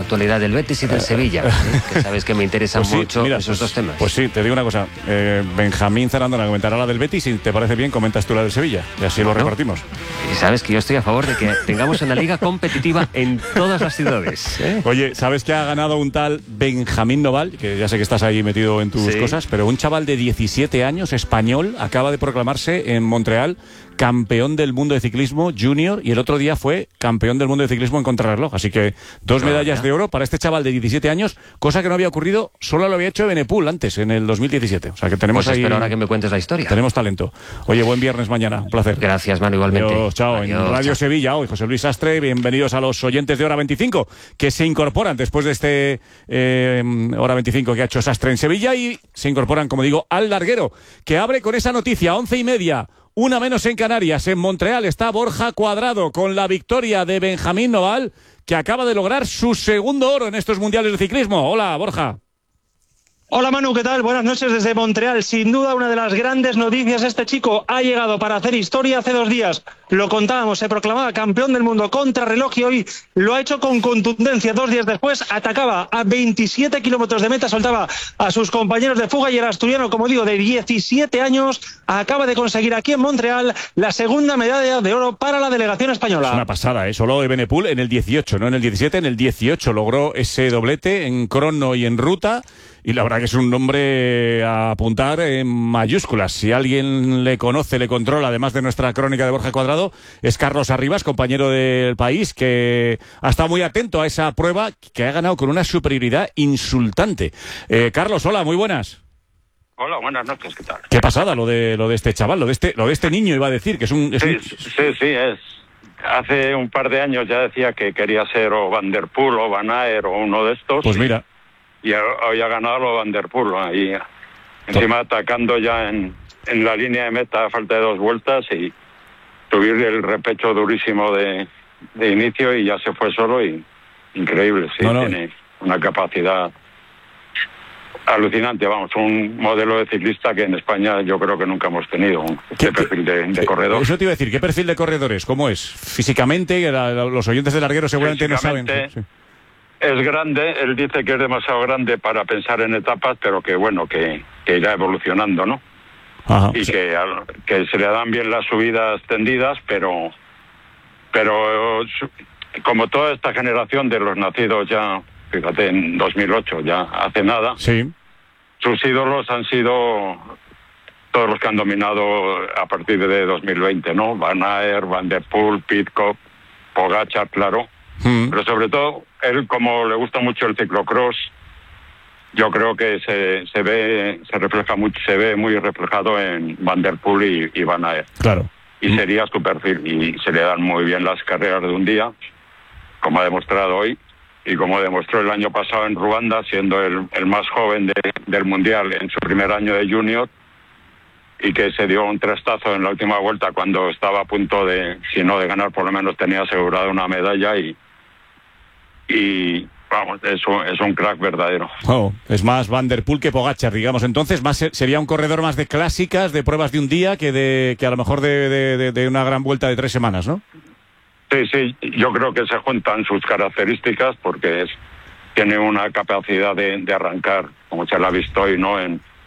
actualidad del Betis y del Sevilla, que sabes que me interesan mucho esos dos temas. Pues sí, te digo una cosa, Benjamín Zarandona comentará la del Betis y te parece bien, comentas tú la del Sevilla, y así lo repartimos. Y sabes que yo estoy a favor de que tengamos una liga competitiva en todas las ciudades. Oye, ¿sabes que ha ganado un tal Benjamín Noval? Que ya sé que estás ahí metido en tus cosas, pero un chaval de 17 años, español, acaba de proclamarse en Montreal campeón del mundo de ciclismo junior, y el otro día fue campeón del mundo de ciclismo en contrarreloj. Así que 2 medallas de oro para este chaval de 17 años, cosa que no había ocurrido, solo lo había hecho Evenepoel antes, en el 2017. O sea que tenemos pues ahí... espero ahora que me cuentes la historia. Tenemos talento. Oye, buen viernes mañana. Un placer. Gracias, Manu, igualmente. Adiós, chao. Adiós, en Radio Sevilla hoy, José Luis Sastre. Bienvenidos a los oyentes de Hora 25, que se incorporan después de este Hora 25 que ha hecho Sastre en Sevilla, y se incorporan, como digo, al larguero, que abre con esa noticia, 11:30. 1 menos en Canarias. En Montreal está Borja Cuadrado con la victoria de Benjamín Noval, que acaba de lograr su segundo oro en estos mundiales de ciclismo. Hola, Borja. Hola Manu, ¿qué tal? Buenas noches desde Montreal. Sin duda una de las grandes noticias, este chico ha llegado para hacer historia hace 2 días. Lo contábamos, se proclamaba campeón del mundo contrarreloj y hoy lo ha hecho con contundencia. 2 días después atacaba a 27 kilómetros de meta, soltaba a sus compañeros de fuga, y el asturiano, como digo, de 17 años, acaba de conseguir aquí en Montreal la segunda medalla de oro para la delegación española. Es una pasada, solo Evenepoel en el 18, no en el 17, en el 18 logró ese doblete en crono y en ruta. Y la verdad que es un nombre a apuntar en mayúsculas. Si alguien le conoce, le controla, además de nuestra crónica de Borja Cuadrado, es Carlos Arribas, compañero del País, que ha estado muy atento a esa prueba, que ha ganado con una superioridad insultante. Carlos, hola, muy buenas. Hola, buenas noches, ¿qué tal? Qué pasada lo de este chaval, lo de este niño, iba a decir, que es un... Sí. Hace un par de años ya decía que quería ser o Van der Poel o Van Aert o uno de estos. Pues mira. Y hoy ha ganado lo Van der Poel, ahí encima atacando ya en la línea de meta a falta de 2 vueltas, y subir el repecho durísimo de inicio, y ya se fue solo, y increíble, sí, tiene una capacidad alucinante, vamos, un modelo de ciclista que en España yo creo que nunca hemos tenido, este perfil de corredor. Eso te iba a decir, ¿qué perfil de corredores? ¿Cómo es? Físicamente, los oyentes del larguero seguramente no saben. Sí. Es grande, él dice que es demasiado grande para pensar en etapas, pero que bueno, que irá evolucionando, ¿no? Ajá, y que se le dan bien las subidas tendidas, pero como toda esta generación de los nacidos ya, fíjate, en 2008, ya hace nada, sus ídolos han sido todos los que han dominado a partir de 2020, ¿no? Van Aert, Van der Poel, Pidcock, Pogačar, claro. Pero sobre todo, él, como le gusta mucho el ciclocross, yo creo que se ve muy reflejado en Van der Poel y Van Aert. Claro. Y sería su perfil, y se le dan muy bien las carreras de un día, como ha demostrado hoy, y como demostró el año pasado en Ruanda, siendo el más joven del Mundial en su primer año de junior, y que se dio un trastazo en la última vuelta cuando estaba a punto de, si no de ganar, por lo menos tenía asegurada una medalla, y vamos, es un crack verdadero. Es más Van der Poel que Pogačar, digamos. Entonces sería un corredor más de clásicas, de pruebas de un día, que a lo mejor de una gran vuelta de 3 semanas, ¿no? Sí, yo creo que se juntan sus características, porque tiene una capacidad de arrancar, como se la ha visto hoy, ¿no?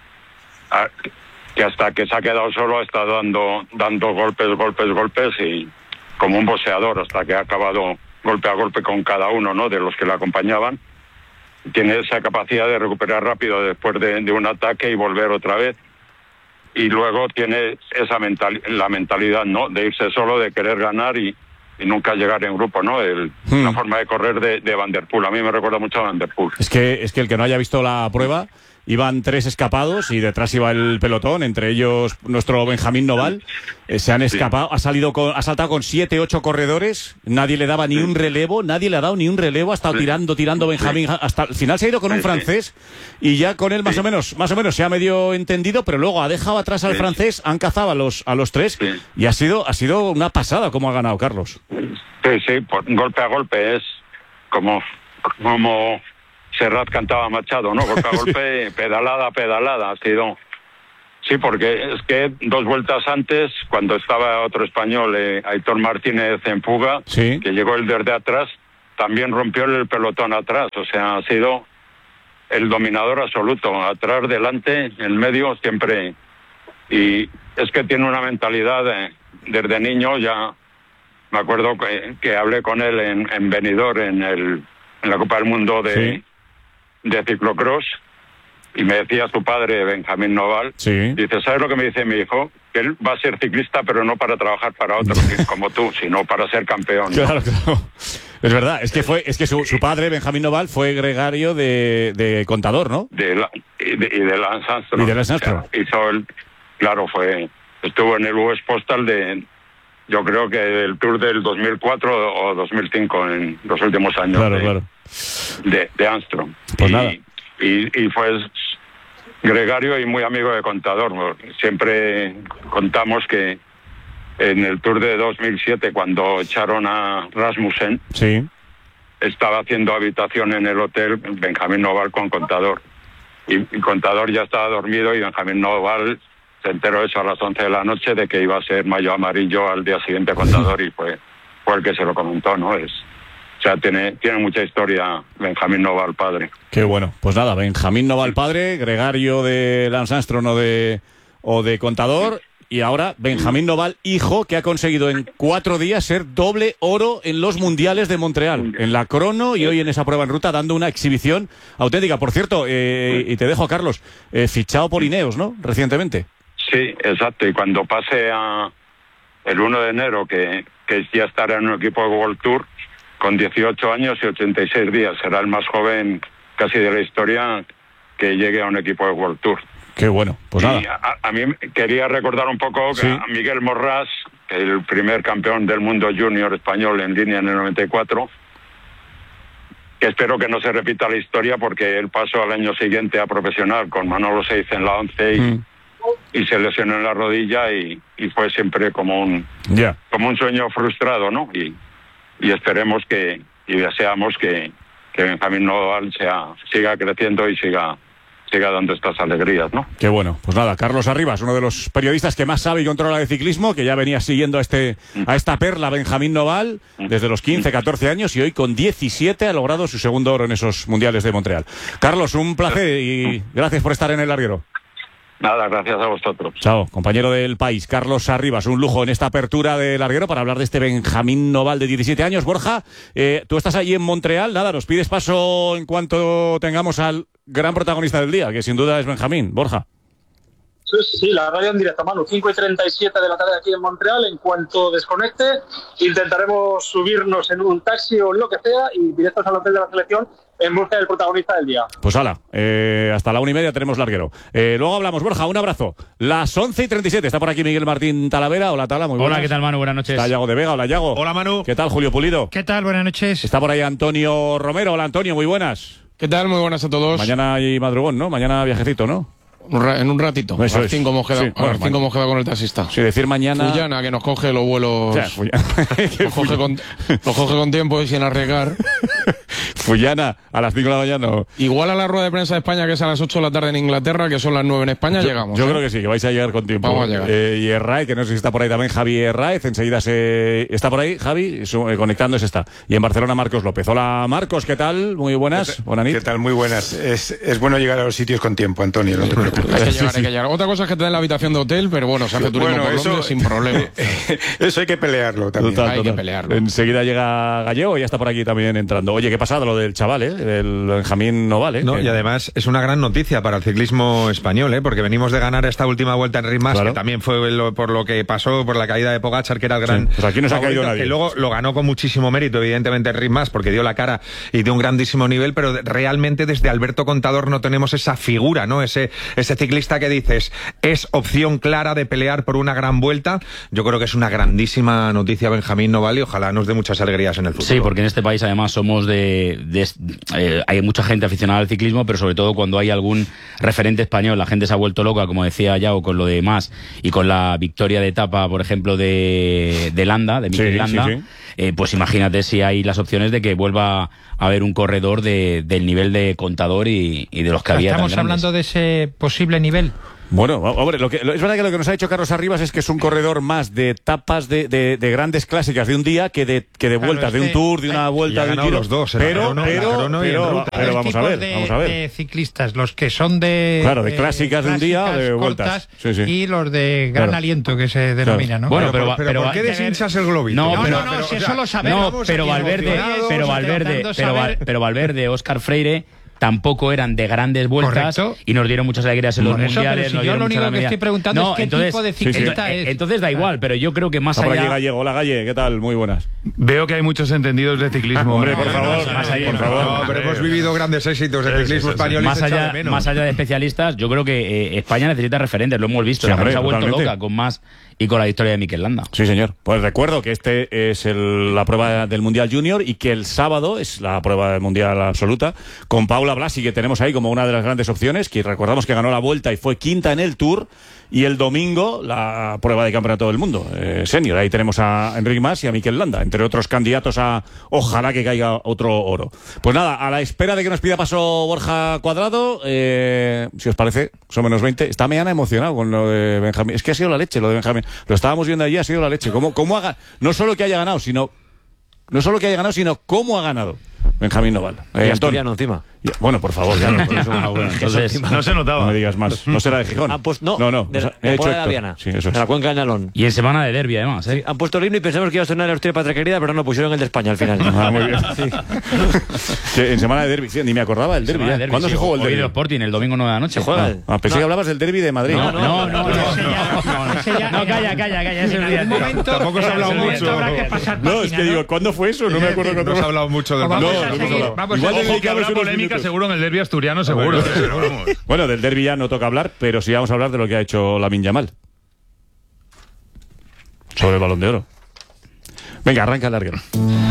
Que hasta que se ha quedado solo está dando golpes, y como un boxeador, hasta que ha acabado golpe a golpe con cada uno, ¿no?, de los que le acompañaban. Tiene esa capacidad de recuperar rápido después de un ataque y volver otra vez. Y luego tiene la mentalidad, ¿no?, de irse solo, de querer ganar y nunca llegar en grupo, ¿no? La forma de correr de Van der Poel. A mí me recuerda mucho a Van der Poel. Es que el que no haya visto la prueba, iban 3 escapados y detrás iba el pelotón, entre ellos nuestro Benjamín Noval. Se han escapado, ha saltado con 7, 8 corredores, nadie le daba ni un relevo, ha estado tirando Benjamín, hasta el final se ha ido con un francés, y ya con él más o menos se ha medio entendido, pero luego ha dejado atrás al francés, han cazado a los 3, y ha sido una pasada como ha ganado, Carlos. Sí, golpe a golpe, es como Serrat cantaba Machado, ¿no? Golpe a golpe, pedalada, ha sido. Sí, porque es que 2 vueltas antes, cuando estaba otro español, Aitor Martínez en fuga, que llegó él desde atrás, también rompió el pelotón atrás, o sea, ha sido el dominador absoluto, atrás, delante, en medio, siempre. Y es que tiene una mentalidad desde niño, ya me acuerdo que hablé con él en Benidorm, en la Copa del Mundo de ciclocross, y me decía su padre, Benjamín Noval, dice, ¿sabes lo que me dice mi hijo? Que él va a ser ciclista, pero no para trabajar para otro, como tú, sino para ser campeón, ¿no? Claro. Es verdad, es que su padre, Benjamín Noval, fue gregario de contador, ¿no? Y de Lance Armstrong. Y de Lance Armstrong. Estuvo en el US Postal yo creo que del Tour del 2004 o 2005, en los últimos años de Armstrong. Pues nada. Y fue gregario y muy amigo de contador. Siempre contamos que en el Tour de 2007, cuando echaron a Rasmussen, estaba haciendo habitación en el hotel Benjamín Noval con contador. Y contador ya estaba dormido y Benjamín Noval se enteró eso a las 11 de la noche de que iba a ser mayo amarillo al día siguiente contador, y fue el que se lo comentó, ¿no? O sea, tiene mucha historia Benjamín Noval padre. Qué bueno. Pues nada, Benjamín Noval padre, gregario de Lance Armstrong o de contador, y ahora Benjamín Noval hijo, que ha conseguido en 4 días ser doble oro en los mundiales de Montreal, en la crono y hoy en esa prueba en ruta, dando una exhibición auténtica. Por cierto, y te dejo, Carlos, fichado por Ineos, ¿no? Recientemente. Sí, exacto. Y cuando pase el 1 de enero, que ya estará en un equipo de World Tour, con 18 años y 86 días. Será el más joven casi de la historia que llegue a un equipo de World Tour. Qué bueno, pues nada. A mí quería recordar un poco a Miguel Morrás, el primer campeón del mundo junior español en línea en el 94, que espero que no se repita la historia, porque él pasó al año siguiente a profesional con Manolo Saiz en la 11 y se lesionó en la rodilla y fue siempre como un sueño frustrado, ¿no? Y esperemos y deseamos que Benjamín Noval siga creciendo y siga dando estas alegrías, ¿no? Qué bueno. Pues nada, Carlos Arribas, uno de los periodistas que más sabe y controla de ciclismo, que ya venía siguiendo a esta perla Benjamín Noval desde los 15, 14 años, y hoy con 17 ha logrado su segundo oro en esos mundiales de Montreal. Carlos, un placer y gracias por estar en el larguero. Nada, gracias a vosotros. Chao, compañero del País, Carlos Arribas. Un lujo en esta apertura de larguero para hablar de este Benjamín Noval de 17 años. Borja, tú estás allí en Montreal. Nada, nos pides paso en cuanto tengamos al gran protagonista del día, que sin duda es Benjamín. Borja. Sí, la radio en directo, Manu. 5:37 de la tarde aquí en Montreal. En cuanto desconecte, intentaremos subirnos en un taxi o lo que sea y directos al hotel de la selección en busca del protagonista del día. Pues hala, hasta la 1:30 tenemos larguero. Luego hablamos, Borja, un abrazo. Las 11:37, está por aquí Miguel Martín Talavera. Hola, Tala, muy buenas. Hola, ¿qué tal, Manu? Buenas noches. Está Yago de Vega, hola, Yago. Hola, Manu. ¿Qué tal, Julio Pulido? ¿Qué tal? Buenas noches. Está por ahí Antonio Romero. Hola, Antonio, muy buenas. ¿Qué tal? Muy buenas a todos. Mañana hay madrugón, ¿no? Mañana viajecito, ¿no? En un ratito. Eso a las 5 hemos quedado, hemos quedado con el taxista. Sí, decir mañana... Fullana, que nos coge los vuelos... Nos coge con tiempo y sin arriesgar. Fullana, a las 5 de la mañana. Igual a la rueda de prensa de España, que es a las 8 de la tarde en Inglaterra, que son las 9 en España, llegamos. Yo creo que sí, que vais a llegar con tiempo. Vamos a llegar. Y Herraez, que no sé si está por ahí también, Javi Herraez, enseguida ¿está por ahí, Javi? Conectándose está. Y en Barcelona, Marcos López. Hola, Marcos, ¿qué tal? Muy buenas. ¿Qué tal? Muy buenas. Es bueno llegar a los sitios con tiempo, Antonio, no te preocupes. Hay que llegar. Otra cosa es que te den la habitación de hotel, pero bueno, se hace turismo por Londres sin problema. Eso hay que pelearlo también. Hay que pelearlo. Enseguida llega Gallego y ya está por aquí también entrando. Oye, ¿qué pasado lo del chaval, del Benjamín Noval, No, y además es una gran noticia para el ciclismo español, porque venimos de ganar esta última vuelta en Ritmas, que también fue por lo que pasó, por la caída de Pogačar, que era el gran... Pues aquí no se ha caído nadie. Que luego lo ganó con muchísimo mérito, evidentemente, en Ritmas, porque dio la cara y de un grandísimo nivel, pero realmente desde Alberto Contador no tenemos esa figura, ¿no? Ese ciclista que dices, es opción clara de pelear por una gran vuelta. Yo creo que es una grandísima noticia Benjamín Noval y ojalá nos dé muchas alegrías en el futuro. Sí, porque en este país además somos hay mucha gente aficionada al ciclismo, pero sobre todo cuando hay algún referente español, la gente se ha vuelto loca, como decía Yago, con lo de Mas y con la victoria de etapa, por ejemplo, de Landa, de Mikel Landa. Sí. Pues imagínate si hay las opciones de que vuelva a haber un corredor del nivel de Contador y de los que había. ¿Estamos hablando de ese posible nivel? Bueno, hombre, es verdad que lo que nos ha dicho Carlos Arribas es que es un corredor más de etapas de grandes clásicas de un día que de vueltas, de un Tour, de una vuelta, de un Giro. Los dos, pero vamos a ver. De ciclistas, los que son de clásicas de un día o de vueltas. Sí. Y los de gran aliento, que se denomina, ¿no? Bueno, pero ¿por qué deshinchas el globito? No, si eso lo sabemos. No, pero Valverde, Óscar Freire tampoco eran de grandes vueltas. Correcto. Y nos dieron muchas alegrías en los mundiales. Pero si yo lo único que estoy preguntando es qué tipo de ciclista es. Entonces da igual, pero yo creo que más allá... Gallego. Hola, Galle, ¿qué tal? Muy buenas. Veo que hay muchos entendidos de ciclismo. Hombre, por favor. No, pero hemos vivido grandes éxitos de ciclismo español. Más allá de especialistas, yo creo que España necesita referentes, lo hemos visto. La prensa ha vuelto loca con Mas y con la victoria de Mikel Landa. Sí, señor. Pues recuerdo que este es la prueba del Mundial Junior y que el sábado es la prueba del Mundial Absoluta con Paula Blasi, que tenemos ahí como una de las grandes opciones, que recordamos que ganó la Vuelta y fue quinta en el Tour, y el domingo la prueba de Campeonato del Mundo Senior. Ahí tenemos a Enric Mas y a Mikel Landa, entre otros candidatos a ojalá que caiga otro oro. Pues nada, a la espera de que nos pida paso Borja Cuadrado, si os parece, son menos 20. Está Meana emocionado con lo de Benjamín. Es que ha sido la leche lo de Benjamín. Lo estábamos viendo allí, ha sido la leche. ¿Cómo haga? No solo que haya ganado, sino cómo ha ganado Benjamín Noval. Asturiano encima. Bueno, por favor, ya no. Por eso, entonces, no se notaba. No me digas más. No será de Gijón. Pues no. De la Viana. Sí, eso es. De la cuenca de Nalón. Y en semana de derbi, además. Sí, han puesto el himno y pensamos que iba a sonar el Asturias Patria Querida, pero no, pusieron el de España al final. Muy bien. Sí. En semana de derbi, sí, ni me acordaba del derbi. ¿Cuándo se jugó el derbi? Hoy Sporting, el domingo 9 de la noche. ¿Se juega? Pensé que hablabas del derbi de Madrid. No, calla. Tampoco se ha hablado mucho. No, es que digo, ¿cuándo fue eso? No me acuerdo cuándo. No se ha hablado mucho del Ojo que habrá polémica seguro en el derbi asturiano, seguro. Bueno, del derbi ya no toca hablar, pero sí vamos a hablar de lo que ha hecho Lamine Yamal sobre el Balón de Oro. Venga, arranca el larguero.